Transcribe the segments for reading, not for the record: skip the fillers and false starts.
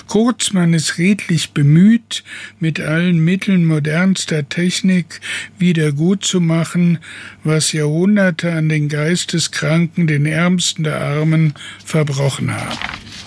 Kurz, man ist redlich bemüht, mit allen Mitteln modernster Technik wieder gut zu machen, was Jahrhunderte an den Geisteskranken, den Ärmsten der Armen, verbrochen haben.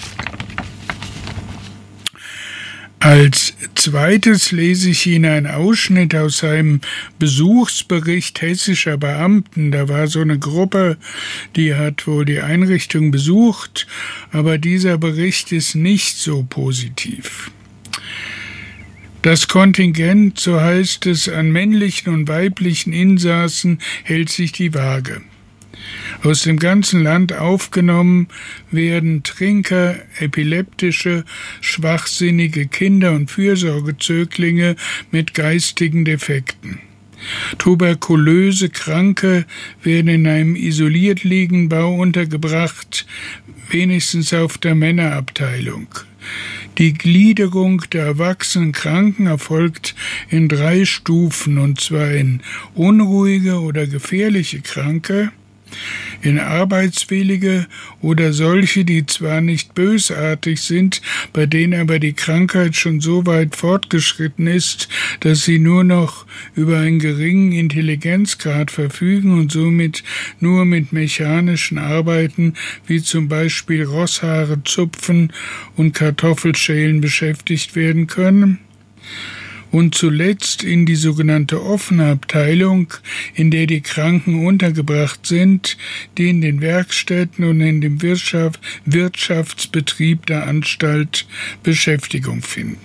Als zweites lese ich Ihnen einen Ausschnitt aus einem Besuchsbericht hessischer Beamten. Da war so eine Gruppe, die hat wohl die Einrichtung besucht, aber dieser Bericht ist nicht so positiv. Das Kontingent, so heißt es, an männlichen und weiblichen Insassen hält sich die Waage. Aus dem ganzen Land aufgenommen werden Trinker, epileptische, schwachsinnige Kinder und Fürsorgezöglinge mit geistigen Defekten. Tuberkulöse Kranke werden in einem isoliert liegenden Bau untergebracht, wenigstens auf der Männerabteilung. Die Gliederung der erwachsenen Kranken erfolgt in 3 Stufen, und zwar in unruhige oder gefährliche Kranke, in arbeitswillige oder solche, die zwar nicht bösartig sind, bei denen aber die Krankheit schon so weit fortgeschritten ist, dass sie nur noch über einen geringen Intelligenzgrad verfügen und somit nur mit mechanischen Arbeiten wie zum Beispiel Rosshaare zupfen und Kartoffelschälen beschäftigt werden können. Und zuletzt in die sogenannte offene Abteilung, in der die Kranken untergebracht sind, die in den Werkstätten und in dem Wirtschaftsbetrieb der Anstalt Beschäftigung finden.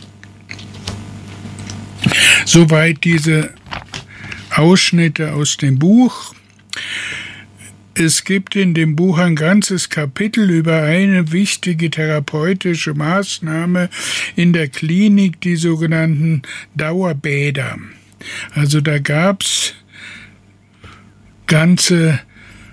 Soweit diese Ausschnitte aus dem Buch. Es gibt in dem Buch ein ganzes Kapitel über eine wichtige therapeutische Maßnahme in der Klinik, die sogenannten Dauerbäder. Also da gab's ganze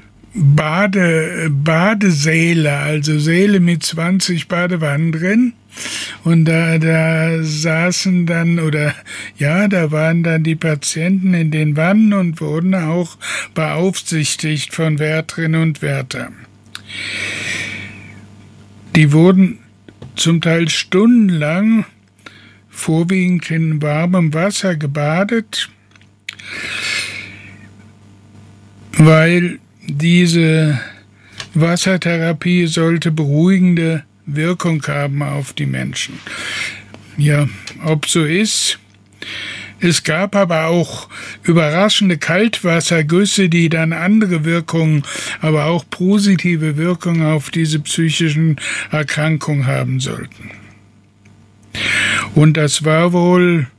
Badesäle, also Säle mit 20 Badewannen drin. Und da saßen dann, da waren dann die Patienten in den Wannen und wurden auch beaufsichtigt von Wärterinnen und Wärtern. Die wurden zum Teil stundenlang vorwiegend in warmem Wasser gebadet, weil diese Wassertherapie sollte beruhigende Wirkung haben auf die Menschen. Ja, ob so ist. Es gab aber auch überraschende Kaltwassergüsse, die dann andere Wirkungen, aber auch positive Wirkungen auf diese psychischen Erkrankungen haben sollten. Und das war wohl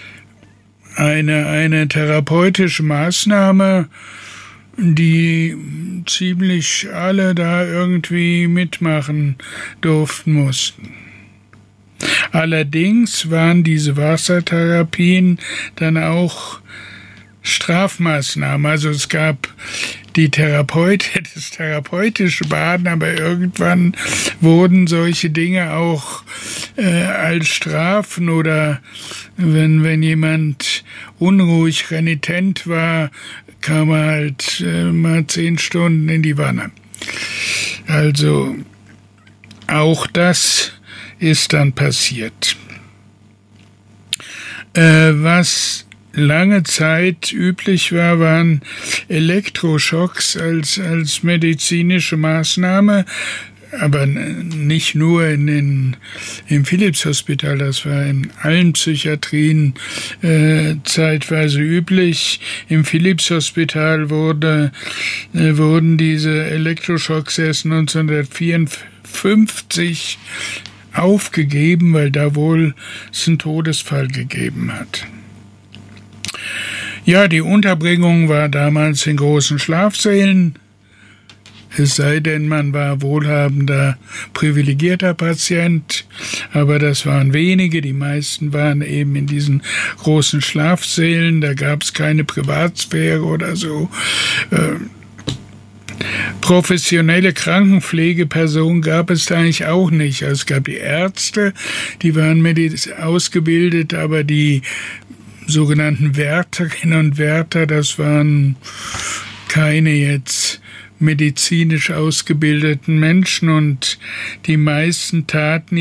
eine therapeutische Maßnahme, die ziemlich alle da irgendwie mitmachen mussten. Allerdings waren diese Wassertherapien dann auch Strafmaßnahmen. Also es gab das therapeutische Baden, aber irgendwann wurden solche Dinge auch als Strafen oder wenn jemand unruhig, renitent war, kam er halt mal 10 Stunden in die Wanne. Also auch das ist dann passiert. Was lange Zeit üblich war, waren Elektroschocks als medizinische Maßnahme, aber nicht nur im Philipshospital, das war in allen Psychiatrien zeitweise üblich. Im Philipshospital wurden diese Elektroschocks erst 1954 aufgegeben, weil da wohl es einen Todesfall gegeben hat. Ja, die Unterbringung war damals in großen Schlafsälen, es sei denn, man war wohlhabender, privilegierter Patient, aber das waren wenige, die meisten waren eben in diesen großen Schlafsälen, da gab es keine Privatsphäre oder so. Professionelle Krankenpflegepersonen gab es da eigentlich auch nicht. Also es gab die Ärzte, die waren ausgebildet, aber die sogenannten Wärterinnen und Wärter, das waren keine jetzt medizinisch ausgebildeten Menschen und die meisten taten